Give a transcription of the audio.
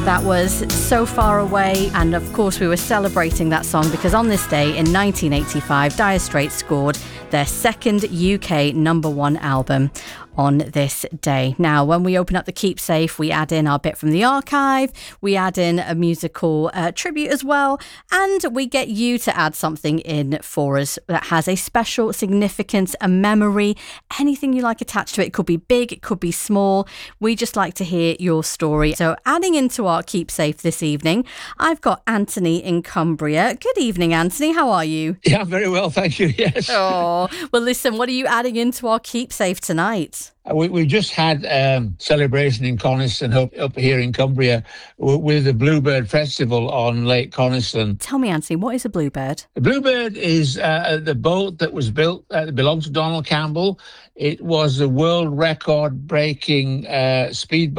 That was So Far Away, and of course we were celebrating that song because on this day in 1985 Dire Straits scored their second UK number one album on this day. Now, when we open up the Keep Safe, we add in our bit from the archive, we add in a musical tribute as well, and we get you to add something in for us that has a special significance, a memory, anything you like attached to it. It could be big, it could be small. We just like to hear your story. So adding into our Keep Safe this evening, I've got Anthony in Cumbria. Good evening, Anthony. How are you? Yeah, very well, thank you. Yes. Oh, well, listen, what are you adding into our Keep Safe tonight? We just had celebration in Coniston up here in Cumbria with the Bluebird Festival on Lake Coniston. Tell me, Anthony, what is a Bluebird? The Bluebird is the boat that was built, that belonged to Donald Campbell. It was a world record breaking speedboat.